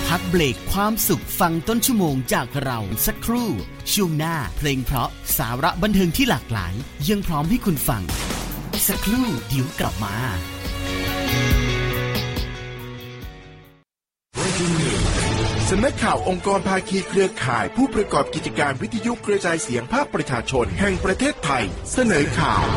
พักเบรกความสุขฟังต้นชั่วโมงจากเราสักครู่ช่วงหน้าเพลงเพราะสาระบันเทิงที่หลากหลายยังพร้อมให้คุณฟังสักครู่เดี๋ยวกลับมาสำนักข่าวองค์กรภาคีเครือข่ายผู้ประกอบกิจการวิทยุกระจายเสียงภาคประชาชนแห่งประเทศไทยเสนอข่าว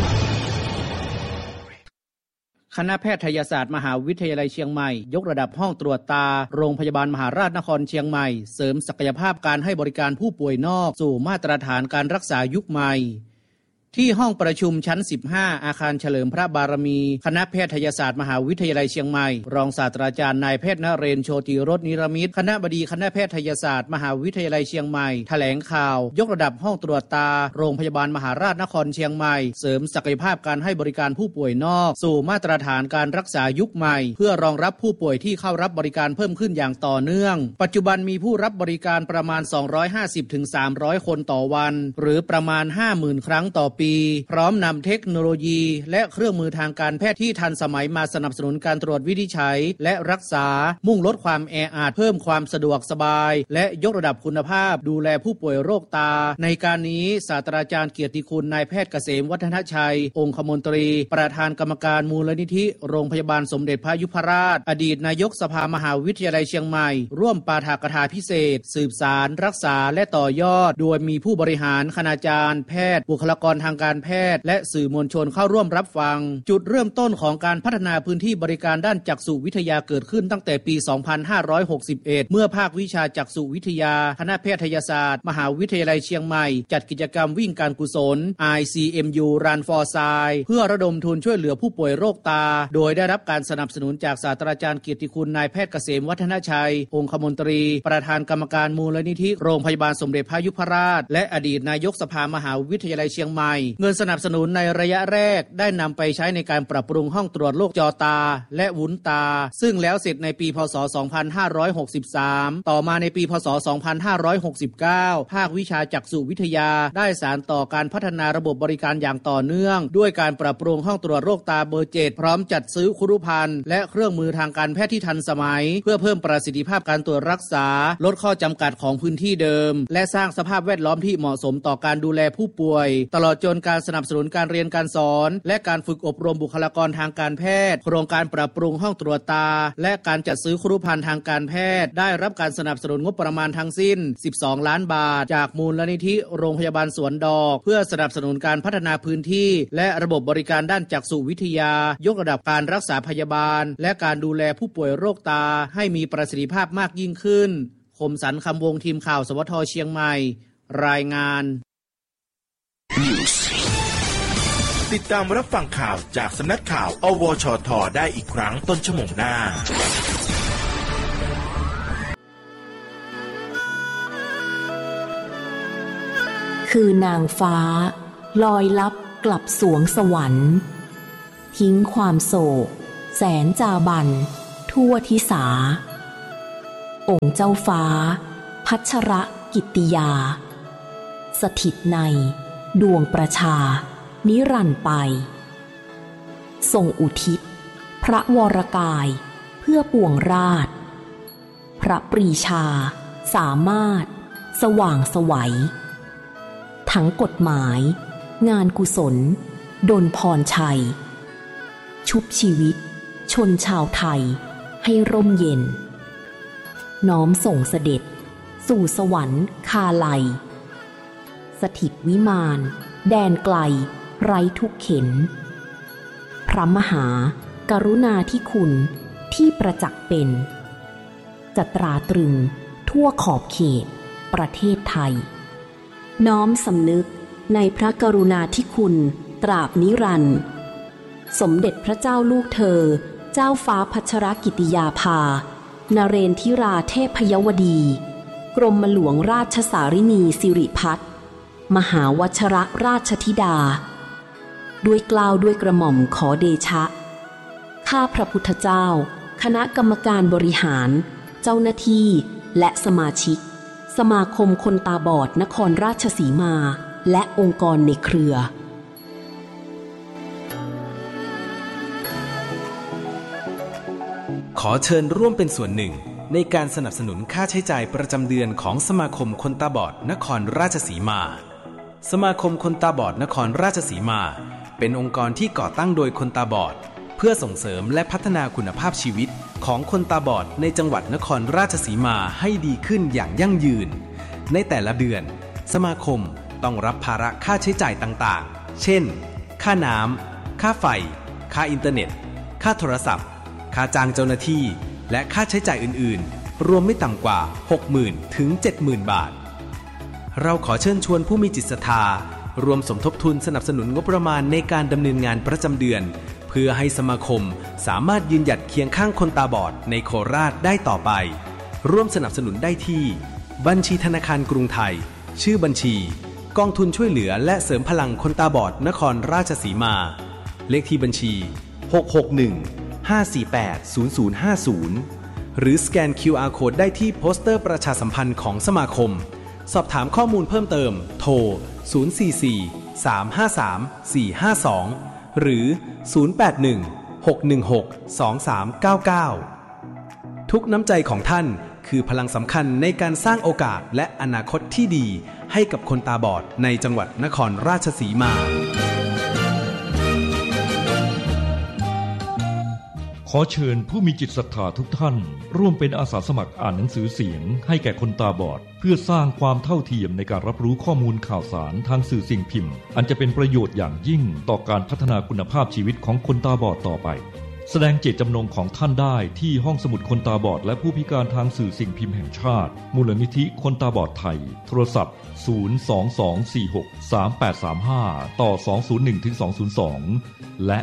คณะแพทยศาสตร์มหาวิทยาลัยเชียงใหม่ยกระดับห้องตรวจตาโรงพยาบาลมหาราชนครเชียงใหม่เสริมศักยภาพการให้บริการผู้ป่วยนอกสู่มาตรฐานการรักษายุคใหม่ที่ห้องประชุมชั้น15อาคารเฉลิมพระบารมีคณะแพทยศาสตร์มหาวิทยาลัยเชียงใหม่รองศาสตราจารย์นายแพทย์นเรศ โชติรสนิรมิตรคณบดีคณะแพทยศาสตร์มหาวิทยาลัยเชียงใหม่แถลงข่าวยกระดับห้องตรวจตาโรงพยาบาลมหาราชนครเชียงใหม่เสริมศักยภาพการให้บริการผู้ป่วยนอกสู่มาตรฐานการรักษายุคใหม่เพื่อรองรับผู้ป่วยที่เข้ารับบริการเพิ่มขึ้นอย่างต่อเนื่องปัจจุบันมีผู้รับบริการประมาณ 250-300 คนต่อวันหรือประมาณ 50,000 ครั้งต่อปีพร้อมนำเทคโนโลยีและเครื่องมือทางการแพทย์ที่ทันสมัยมาสนับสนุนการตรวจวินิจฉัยและรักษามุ่งลดความแออัดเพิ่มความสะดวกสบายและยกระดับคุณภาพดูแลผู้ป่วยโรคตาในการนี้ศาสตราจารย์เกียรติคุณนายแพทย์เกษมวัฒนชัยองคมนตรีประธานกรรมการมูลนิธิโรงพยาบาลสมเด็จพระยุพราชอดีตนายกสภามหาวิทยาลัยเชียงใหม่ร่วมปาฐกถาพิเศษสืบสารรักษาและต่อยอดโดยมีผู้บริหารคณาจารย์แพทย์บุคลากรทางการแพทย์และสื่อมวลชนเข้าร่วมรับฟังจุดเริ่มต้นของการพัฒนาพื้นที่บริการด้านจักษุวิทยาเกิดขึ้นตั้งแต่ปี 2561 เมื่อภาควิชาจักษุวิทยาคณะแพทยศาสตร์มหาวิทยาลัยเชียงใหม่จัดกิจกรรมวิ่งการกุศล ICMU Run for Sight เพื่อระดมทุนช่วยเหลือผู้ป่วยโรคตาโดยได้รับการสนับสนุนจากศาสตราจารย์เกียรติคุณนายแพทย์เกษมวัฒนชัยองคมนตรีประธานกรรมการมูลนิธิโรงพยาบาลสมเด็จพระยุพราชและอดีตนายกสภามหาวิทยาลัยเชียงใหม่เงินสนับสนุนในระยะแรกได้นำไปใช้ในการปรับปรุงห้องตรวจโรคจอตาและวุ้นตาซึ่งแล้วเสร็จในปีพ.ศ. 2563ต่อมาในปีพ.ศ. 2569ภาควิชาจักษุวิทยาได้สานต่อการพัฒนาระบบบริการอย่างต่อเนื่องด้วยการปรับปรุงห้องตรวจโรคตาเบอร์ 7พร้อมจัดซื้อครุภัณฑ์และเครื่องมือทางการแพทย์ที่ทันสมัยเพื่อเพิ่มประสิทธิภาพการตรวจรักษาลดข้อจำกัดของพื้นที่เดิมและสร้างสภาพแวดล้อมที่เหมาะสมต่อการดูแลผู้ป่วยตลอดจนการสนับสนุนการเรียนการสอนและการฝึกอบรมบุคลากรทางการแพทย์โครงการปรับปรุงห้องตรวจตาและการจัดซื้อครุภัณฑ์ทางการแพทย์ได้รับการสนับสนุนงบประมาณทั้งสิ้น12 ล้านบาทจากมูลนิธิโรงพยาบาลสวนดอกเพื่อสนับสนุนการพัฒนาพื้นที่และระบบบริการด้านจักษุวิทยายกระดับการรักษาพยาบาลและการดูแลผู้ป่วยโรคตาให้มีประสิทธิภาพมากยิ่งขึ้นคมสันต์คำวงทีมข่าวสวทเชียงใหม่รายงานติดตามรับฟังข่าวจากสำนักข่าวอวชท.ได้อีกครั้งต้นชั่วโมงหน้าคือนางฟ้าลอยลับกลับสวงสวรรค์ทิ้งความโศกแสนจาบันทั่วทิสาองค์เจ้าฟ้าพัชรกิตติยาสถิตในดวงประชานิรันดร์ไปทรงอุทิศพระวรกายเพื่อปวงราชพระปรีชาสามารถสว่างไสวทั้งกฎหมายงานกุศลดลพรชัยชุบชีวิตชนชาวไทยให้ร่มเย็นน้อมส่งเสด็จสู่สวรรค์คาไลสถิตวิมานแดนไกลไร้ทุกเข็ญพระมหากรุณาธิคุณที่ประจักษ์เป็นจะตราตรึงทั่วขอบเขตประเทศไทยน้อมสำนึกในพระกรุณาธิคุณตราบนิรันดร์สมเด็จพระเจ้าลูกเธอเจ้าฟ้าพัชรกิติยาภานเรนทิราเทพยวดีกรมหลวงราชสารินีสิริพัฒน์มหาวชรราชธิดาด้วยเกล้าด้วยกระหม่อมขอเดชะข้าพระพุทธเจ้าคณะกรรมการบริหารเจ้าหน้าที่และสมาชิกสมาคมคนตาบอดนครราชสีมาและองค์กรในเครือขอเชิญร่วมเป็นส่วนหนึ่งในการสนับสนุนค่าใช้จ่ายประจำเดือนของสมาคมคนตาบอดนครราชสีมาสมาคมคนตาบอดนครราชสีมาเป็นองค์กรที่ก่อตั้งโดยคนตาบอดเพื่อส่งเสริมและพัฒนาคุณภาพชีวิตของคนตาบอดในจังหวัดนครราชสีมาให้ดีขึ้นอย่างยั่งยืนในแต่ละเดือนสมาคมต้องรับภาระค่าใช้จ่ายต่างๆเช่นค่าน้ำค่าไฟค่าอินเทอร์เน็ตค่าโทรศัพท์ค่าจ้างเจ้าหน้าที่และค่าใช้จ่ายอื่นๆรวมไม่ต่ำกว่า 60,000 ถึง 70,000 บาทเราขอเชิญชวนผู้มีจิตศรัทธารวมสมทบทุนสนับสนุนงบประมาณในการดำเนินงานประจำเดือนเพื่อให้สมาคมสามารถยืนหยัดเคียงข้างคนตาบอดในโคราชได้ต่อไปร่วมสนับสนุนได้ที่บัญชีธนาคารกรุงไทยชื่อบัญชีกองทุนช่วยเหลือและเสริมพลังคนตาบอดนครราชสีมาเลขที่บัญชี661-548-0050หรือสแกน QR Code ได้ที่โปสเตอร์ประชาสัมพันธ์ของสมาคมสอบถามข้อมูลเพิ่มเติมโทร044-353-452หรือ081-616-2399ทุกน้ำใจของท่านคือพลังสำคัญในการสร้างโอกาสและอนาคตที่ดีให้กับคนตาบอดในจังหวัดนครราชสีมาขอเชิญผู้มีจิตศรัทธาทุกท่านร่วมเป็นอาสาสมัครอ่านหนังสือเสียงให้แก่คนตาบอดเพื่อสร้างความเท่าเทียมในการรับรู้ข้อมูลข่าวสารทางสื่อสิ่งพิมพ์อันจะเป็นประโยชน์อย่างยิ่งต่อการพัฒนาคุณภาพชีวิตของคนตาบอดต่อไปแสดงเจตจำนงของท่านได้ที่ห้องสมุดคนตาบอดและผู้พิการทางสื่อสิ่งพิมพ์แห่งชาติมูลนิธิคนตาบอดไทยโทรศัพท์022463835ต่อ201-202และ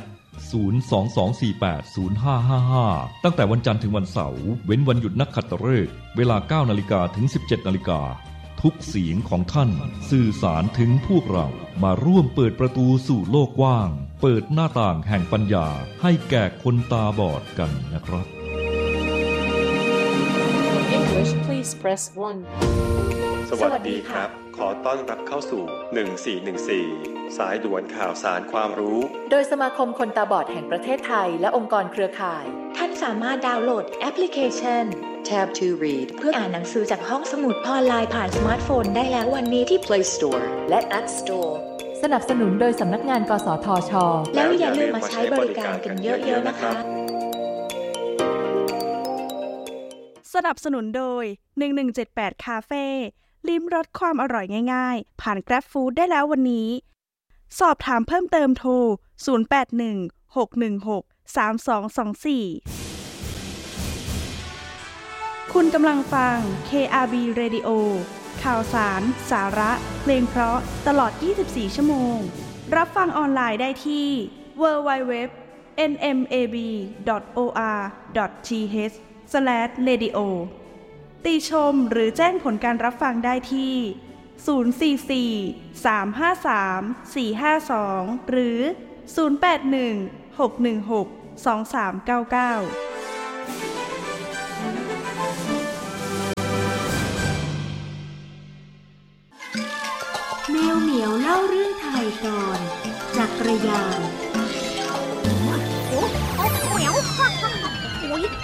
022480555ตั้งแต่วันจันทร์ถึงวันเสาร์เว้นวันหยุดนักขัตฤกษ์เวลา 9:00 นถึง 17:00 นทุกเสียงของท่านสื่อสารถึงพวกเรามาร่วมเปิดประตูสู่โลกกว้างเปิดหน้าต่างแห่งปัญญาให้แก่คนตาบอดกันนะครับ English please press 1 สวัสดีครับขอต้อนรับเข้าสู่1414สายด่วนข่าวสารความรู้โดยสมาคมคนตาบอดแห่งประเทศไทยและองค์กรเครือข่ายท่านสามารถดาวน์โหลดแอปพลิเคชัน Tab to Read เพื่ออ่านหนังสือจากห้องสมุดออนไลน์ผ่านสมาร์ทโฟนได้แล้ววันนี้ที่ Play Store และ App Store สนับสนุนโดยสำนักงานกสทช. แล้วอย่าลืมมาใช้บริการกันเยอะๆนะคะสนับสนุนโดย1178คาเฟ่ลิ้มรสความอร่อยง่ายๆผ่าน Grab Food ได้แล้ววันนี้สอบถามเพิ่มเติมโทร0816163224คุณกำลังฟัง KRB Radio ข่าวสารสาระเพลงเพราะตลอด24ชั่วโมงรับฟังออนไลน์ได้ที่ www.nmab.or.th/radio ติชมหรือแจ้งผลการรับฟังได้ที่044-353-452หรือ081-616-2399 แมวเหมียวเล่าเรื่องไทยก่อนจักรยานโอ้เหมียวอุ้ย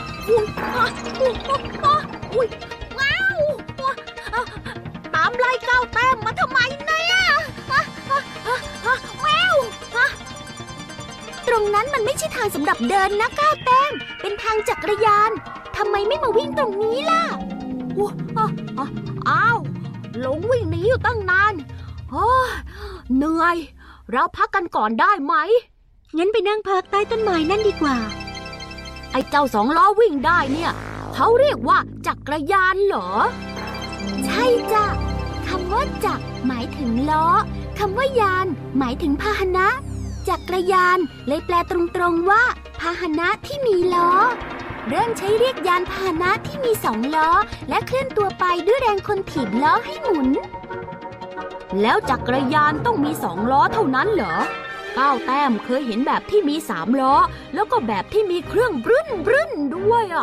ว้าวตามไล่ก้าวแต้มมาทำไมเนี่ยแมวตรงนั้นมันไม่ใช่ทางสำหรับเดินนะก้าวแต้มเป็นทางจักรยานทำไมไม่มาวิ่งตรงนี้ล่ะอ้าวหลงวิ่งหนีอยู่ตั้งนานเหนื่อยเราพักกันก่อนได้ไหมงั้นไปนั่งพักใต้ต้นไม้นั่นดีกว่าไอ้เจ้า2 ล้อวิ่งได้เนี่ยเขาเรียกว่าจักรยานเหรอใช่จ้ะคำว่าจักรหมายถึงล้อคำว่ายานหมายถึงพาหนะจักรยานเลยแปลตรงๆว่าพาหนะที่มีล้อเริ่มใช้เรียกยานพาหนะที่มี2 ล้อและเคลื่อนตัวไปด้วยแรงคนถีบล้อให้หมุนแล้วจักรยานต้องมี2 ล้อเท่านั้นเหรอก้าวแต้มเคยเห็นแบบที่มี3 ล้อแล้วก็แบบที่มีเครื่องบรึ้นด้วยอ่ะ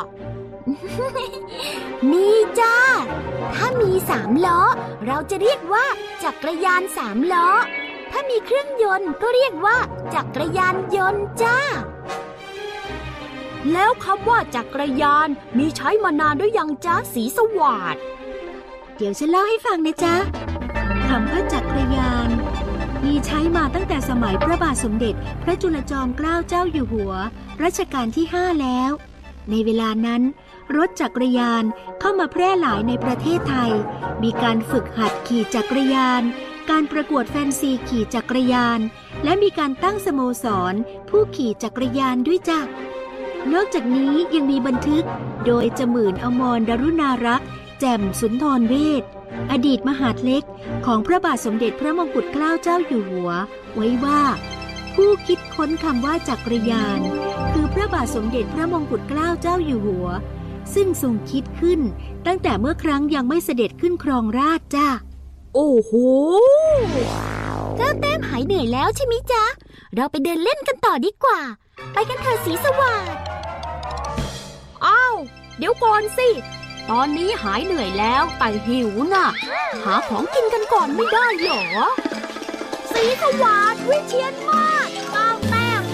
มีจ้าถ้ามี3 ล้อเราจะเรียกว่าจักรยาน3 ล้อถ้ามีเครื่องยนต์ก็เรียกว่าจักรยานยนต์จ้าแล้วคำว่าจักรยานมีใช้มานานหรือยังจ๊ะสีสวัสดิ์เดี๋ยวฉันเล่าให้ฟังนะจ๊ะคำว่าจักรยานมีใช้มาตั้งแต่สมัยพระบาทสมเด็จพระจุลจอมเกล้าเจ้าอยู่หัวรัชกาลที่ 5แล้วในเวลานั้นรถจักรยานเข้ามาแพร่หลายในประเทศไทยมีการฝึกหัดขี่จักรยานการประกวดแฟนซีขี่จักรยานและมีการตั้งสโมสรผู้ขี่จักรยานด้วยจ้ะนอกจากนี้ยังมีบันทึกโดยจมื่นอมร ดรุณารักษ์แจ่มสุนทรเวชอดีตมหาดเล็กของพระบาทสมเด็จพระมงกุฎเกล้าเจ้าอยู่หัวไว้ว่าผู้คิดค้นคำว่าจักรยานคือพระบาทสมเด็จพระมงกุฎเกล้าเจ้าอยู่หัวซึ่งทรงคิดขึ้นตั้งแต่เมื่อครั้งยังไม่เสด็จขึ้นครองราชย์จ้าโอ้โหเจ้าแต้มหายเหนื่อยแล้วใช่ไหมจ๊ะเราไปเดินเล่นกันต่อดีกว่าไปกันเถอะสีสวัสดิ์อ้าวเดี๋ยวก่อนสิตอนนี้หายเหนื่อยแล้วแต่หิวน่ะหาของกินกันก่อนไม่ได้เหรอสีสวัสดิ์วิเชียร